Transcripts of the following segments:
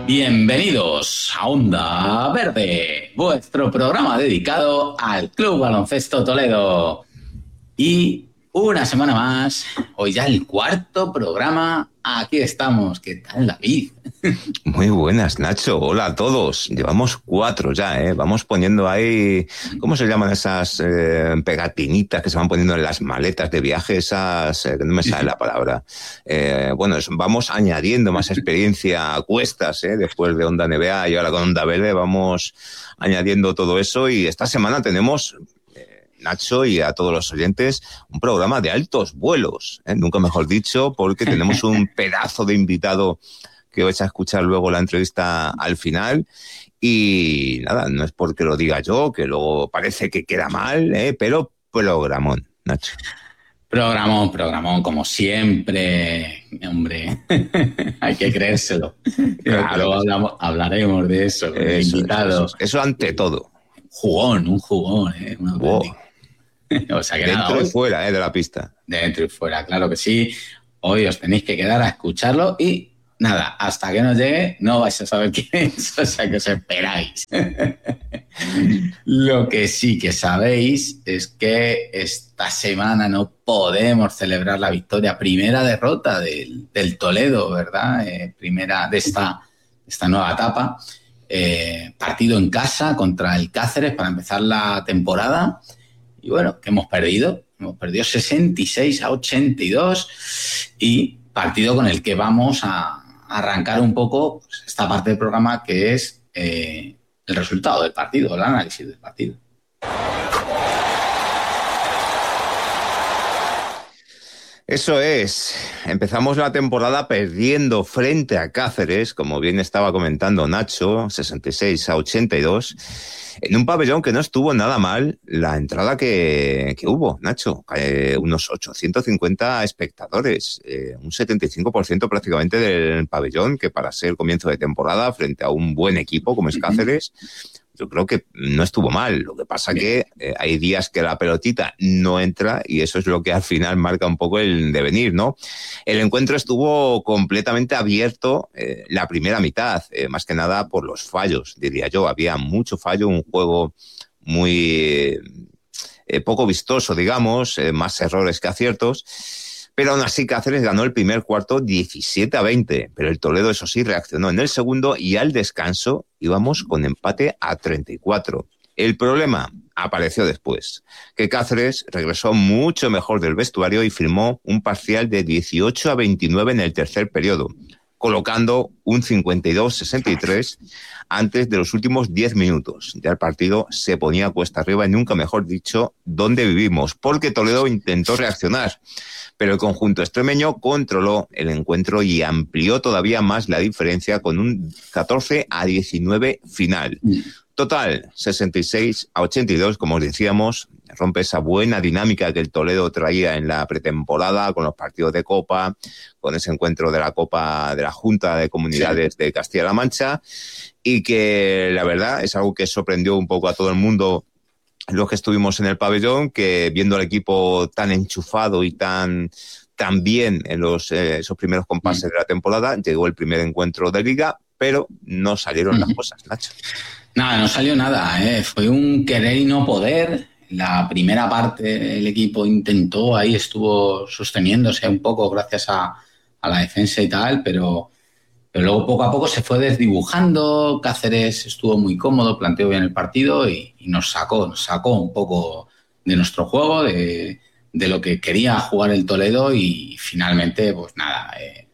Bienvenidos a Onda Verde, vuestro programa dedicado al Club Baloncesto Toledo. Y una semana más, hoy ya el cuarto programa, aquí estamos. ¿Qué tal, David? Muy buenas, Nacho. Hola a todos. Llevamos 4 ya, ¿eh? Vamos poniendo ahí, ¿cómo se llaman esas pegatinitas que se van poniendo en las maletas de viaje? Esas, que no me sale la palabra. Vamos añadiendo más experiencia a cuestas, después de Onda NBA y ahora con Onda Verde vamos añadiendo todo eso. Y esta semana tenemos, Nacho, y a todos los oyentes, un programa de altos vuelos, nunca mejor dicho, porque tenemos un pedazo de invitado que vais a escuchar luego la entrevista al final. Y nada, no es porque lo diga yo, que luego parece que queda mal, pero programón, Nacho. Programón, como siempre, hombre. Hay que creérselo. Claro, luego hablaremos de eso, con el invitado. Eso ante todo. Un jugón, Wow. O sea que dentro nada, y fuera de la pista. Dentro y fuera, claro que sí. Hoy os tenéis que quedar a escucharlo y nada, hasta que nos llegue no vais a saber quién es, o sea que os esperáis. Lo que sí que sabéis es que esta semana no podemos celebrar la victoria, primera derrota del Toledo, ¿verdad? Primera de esta nueva etapa. Partido en casa contra el Cáceres para empezar la temporada. Y bueno, que hemos perdido 66-82 y partido con el que vamos a arrancar un poco esta parte del programa que es el resultado del partido, el análisis del partido. Eso es, empezamos la temporada perdiendo frente a Cáceres, como bien estaba comentando Nacho, 66-82, en un pabellón que no estuvo nada mal la entrada que hubo, Nacho, unos 850 espectadores, un 75% prácticamente del pabellón, que para ser comienzo de temporada frente a un buen equipo como es Cáceres, yo creo que no estuvo mal. Lo que pasa que hay días que la pelotita no entra y eso es lo que al final marca un poco el devenir, ¿no? El encuentro estuvo completamente abierto la primera mitad, más que nada por los fallos, diría yo. Había mucho fallo, un juego muy poco vistoso, digamos, más errores que aciertos. Pero aún así Cáceres ganó el primer cuarto 17-20, pero el Toledo, eso sí, reaccionó en el segundo y al descanso íbamos con empate a 34. El problema apareció después, que Cáceres regresó mucho mejor del vestuario y firmó un parcial de 18-29 en el tercer periodo, colocando un 52-63 antes de los últimos 10 minutos. Ya el partido se ponía cuesta arriba y nunca mejor dicho dónde vivimos, porque Toledo intentó reaccionar, pero el conjunto extremeño controló el encuentro y amplió todavía más la diferencia con un 14-19 final. Total, 66-82, como os decíamos, rompe esa buena dinámica que el Toledo traía en la pretemporada con los partidos de Copa, con ese encuentro de la Copa de la Junta de Comunidades de Castilla-La Mancha, y que la verdad es algo que sorprendió un poco a todo el mundo los que estuvimos en el pabellón, que viendo al equipo tan enchufado y tan bien en esos primeros compases de la temporada, llegó el primer encuentro de Liga, pero no salieron las cosas, Nacho. Nada, no salió nada, fue un querer y no poder. La primera parte el equipo intentó, ahí estuvo sosteniéndose un poco gracias a la defensa y tal, pero luego poco a poco se fue desdibujando. Cáceres estuvo muy cómodo, planteó bien el partido y nos sacó un poco de nuestro juego, de lo que quería jugar el Toledo y finalmente, pues nada,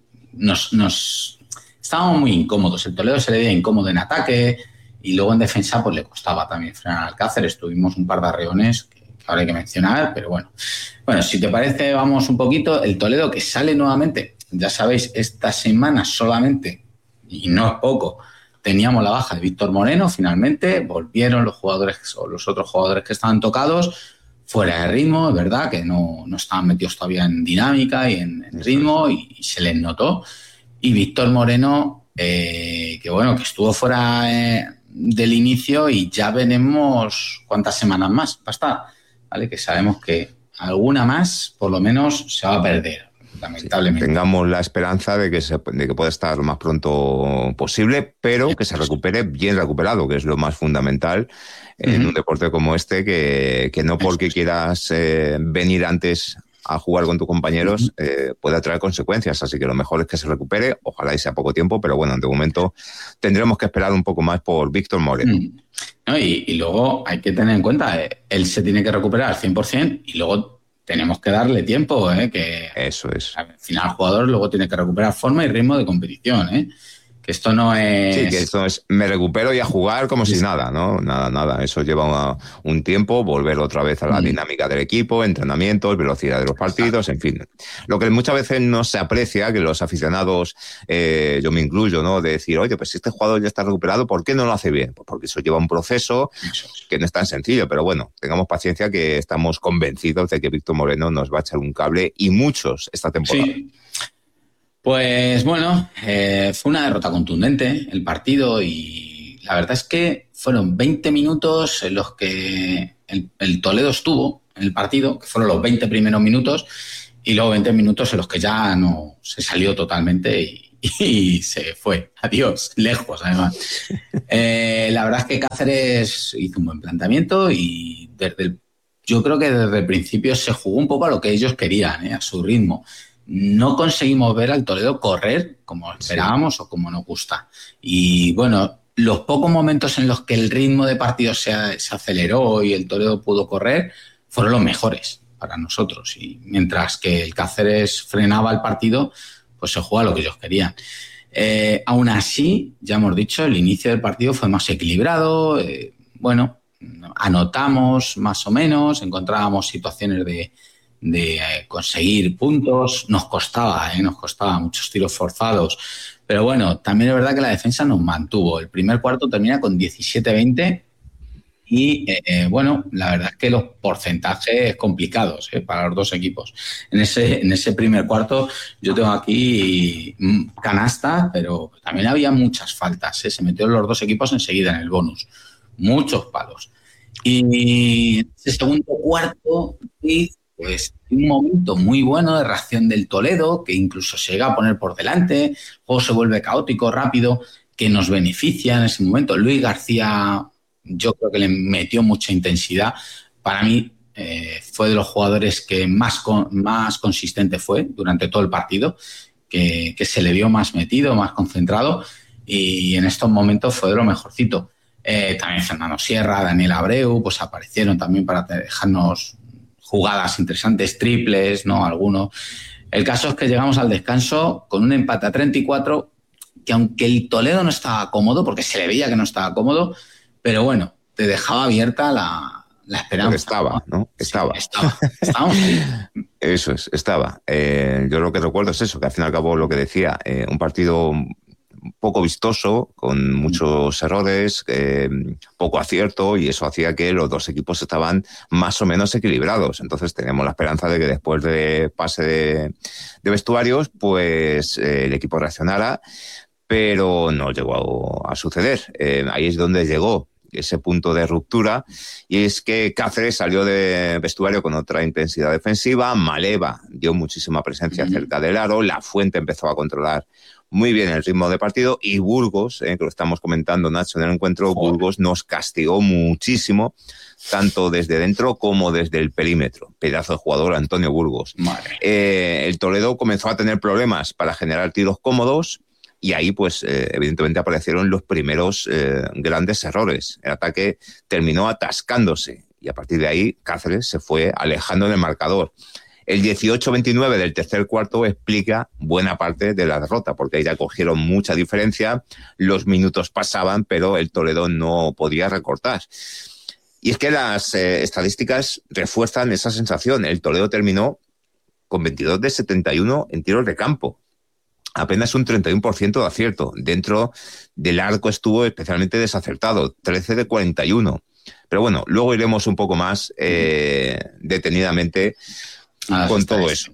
estábamos muy incómodos. El Toledo se le veía incómodo en ataque y luego en defensa pues le costaba también frenar al Cáceres. Tuvimos un par de arreones que ahora hay que mencionar, pero bueno. Bueno, si te parece, vamos un poquito. El Toledo que sale nuevamente. Ya sabéis, esta semana solamente, y no es poco, teníamos la baja de Víctor Moreno, finalmente, volvieron los jugadores o los otros jugadores que estaban tocados, fuera de ritmo, es verdad, que no estaban metidos todavía en dinámica y en ritmo, y se les notó. Y Víctor Moreno, que bueno, que estuvo fuera del inicio y ya veremos cuántas semanas más va a estar, ¿vale? Que sabemos que alguna más, por lo menos, se va a perder. lamentablemente. Tengamos la esperanza de que pueda estar lo más pronto posible, pero que se recupere bien recuperado, que es lo más fundamental en un deporte como este, que no porque quieras venir antes a jugar con tus compañeros puede traer consecuencias, así que lo mejor es que se recupere, ojalá y sea poco tiempo, pero bueno, de momento tendremos que esperar un poco más por Víctor Moreno. No, y luego hay que tener en cuenta, él se tiene que recuperar al 100% y luego tenemos que darle tiempo, que eso es. Al final el jugador luego tiene que recuperar forma y ritmo de competición, que esto no es... Sí, que esto es, me recupero y a jugar como si nada, ¿no? Nada. Eso lleva un tiempo, volver otra vez a la dinámica del equipo, entrenamientos, velocidad de los partidos, en fin. Lo que muchas veces no se aprecia, que los aficionados, yo me incluyo, ¿no? De decir, oye, pues si este jugador ya está recuperado, ¿por qué no lo hace bien? Pues porque eso lleva un proceso que no es tan sencillo, pero bueno, tengamos paciencia, que estamos convencidos de que Víctor Moreno nos va a echar un cable, y muchos esta temporada. Sí. Pues bueno, fue una derrota contundente el partido, y la verdad es que fueron 20 minutos en los que el Toledo estuvo en el partido, que fueron los 20 primeros minutos, y luego 20 minutos en los que ya no se salió totalmente y se fue. Adiós, lejos además. La verdad es que Cáceres hizo un buen planteamiento y yo creo que desde el principio se jugó un poco a lo que ellos querían, a su ritmo. No conseguimos ver al Toledo correr como esperábamos o como nos gusta. Y bueno, los pocos momentos en los que el ritmo de partido se aceleró y el Toledo pudo correr fueron los mejores para nosotros. Y mientras que el Cáceres frenaba el partido, pues se jugaba lo que ellos querían. Aún así, ya hemos dicho, el inicio del partido fue más equilibrado. Bueno, anotamos más o menos, encontrábamos situaciones de conseguir puntos. Nos costaba muchos tiros forzados, pero bueno, también es verdad que la defensa nos mantuvo. El primer cuarto termina con 17-20 y bueno, la verdad es que los porcentajes complicados para los dos equipos. En ese primer cuarto yo tengo aquí canasta, pero también había muchas faltas, se metieron los dos equipos enseguida en el bonus, muchos palos. Y ese segundo cuarto, pues un momento muy bueno de reacción del Toledo, que incluso se llega a poner por delante, el juego se vuelve caótico, rápido, que nos beneficia en ese momento. Luis García, yo creo que le metió mucha intensidad. Para mí fue de los jugadores que más consistente fue durante todo el partido, que se le vio más metido, más concentrado, y en estos momentos fue de lo mejorcito. También Fernando Sierra, Daniel Abreu, pues aparecieron también para dejarnos jugadas interesantes, triples, ¿no? Algunos. El caso es que llegamos al descanso con un empate a 34, que aunque el Toledo no estaba cómodo, porque se le veía que no estaba cómodo, pero bueno, te dejaba abierta la esperanza. Pero estaba, ¿no? Estaba. Sí, estábamos ahí. Eso es, estaba. Yo lo que recuerdo es eso, que al fin y al cabo lo que decía, un partido poco vistoso, con muchos errores, poco acierto, y eso hacía que los dos equipos estaban más o menos equilibrados. Entonces teníamos la esperanza de que después de pase de vestuarios, pues el equipo reaccionara, pero no llegó a suceder. Ahí es donde llegó ese punto de ruptura, y es que Cáceres salió de vestuario con otra intensidad defensiva, Maleva dio muchísima presencia cerca del aro, La Fuente empezó a controlar muy bien el ritmo de partido, y Burgos, que lo estamos comentando, Nacho, en el encuentro, Burgos nos castigó muchísimo, tanto desde dentro como desde el perímetro. Pedazo de jugador, Antonio Burgos. El Toledo comenzó a tener problemas para generar tiros cómodos, y ahí, pues, evidentemente aparecieron los primeros grandes errores. El ataque terminó atascándose, y a partir de ahí Cáceres se fue alejando del marcador. El 18-29 del tercer cuarto explica buena parte de la derrota, porque ahí ya cogieron mucha diferencia, los minutos pasaban, pero el Toledo no podía recortar. Y es que las estadísticas refuerzan esa sensación. El Toledo terminó con 22 de 71 en tiros de campo, apenas un 31% de acierto. Dentro del arco estuvo especialmente desacertado, 13 de 41. Pero bueno, luego iremos un poco más detenidamente con todo eso.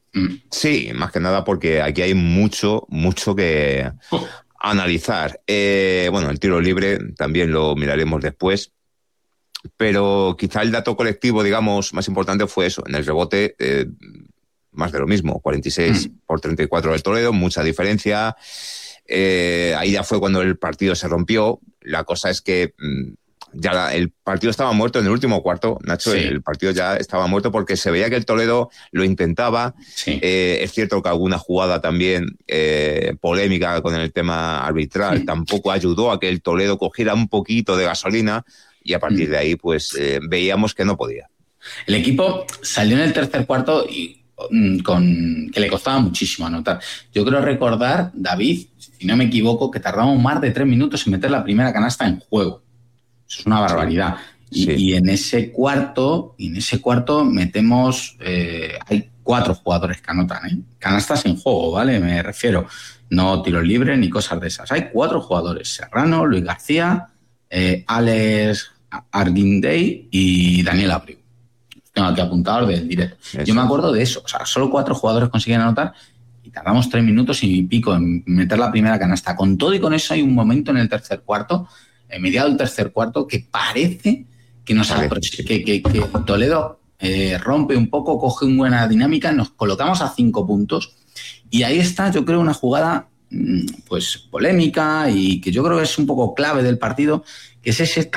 Sí, más que nada porque aquí hay mucho que analizar. Bueno, el tiro libre también lo miraremos después, pero quizá el dato colectivo, digamos, más importante fue eso. En el rebote, más de lo mismo, 46-34 del Toledo, mucha diferencia. Ahí ya fue cuando el partido se rompió. La cosa es que ya el partido estaba muerto en el último cuarto, Nacho. Sí. El partido ya estaba muerto porque se veía que el Toledo lo intentaba. Sí. Es cierto que alguna jugada también polémica con el tema arbitral tampoco ayudó a que el Toledo cogiera un poquito de gasolina, y a partir de ahí pues veíamos que no podía. El equipo salió en el tercer cuarto y con que le costaba muchísimo anotar. Yo creo recordar, David, si no me equivoco, que tardamos más de 3 minutos en meter la primera canasta en juego. Eso es una barbaridad. Sí. Y en ese cuarto metemos, hay 4 jugadores que anotan, canastas en juego, ¿vale? Me refiero, no tiros libres ni cosas de esas. Hay 4 jugadores: Serrano, Luis García, Alex Arguindey y Daniel Abreu. Tengo aquí apuntado del directo. Eso. Yo me acuerdo de eso. O sea, solo 4 jugadores consiguen anotar y tardamos 3 minutos y pico en meter la primera canasta. Con todo y con eso hay un momento en el tercer cuarto, en mediado del tercer cuarto, que parece que que Toledo rompe un poco, coge una buena dinámica, nos colocamos a 5 puntos y ahí está, yo creo, una jugada pues polémica y que yo creo que es un poco clave del partido, que es ese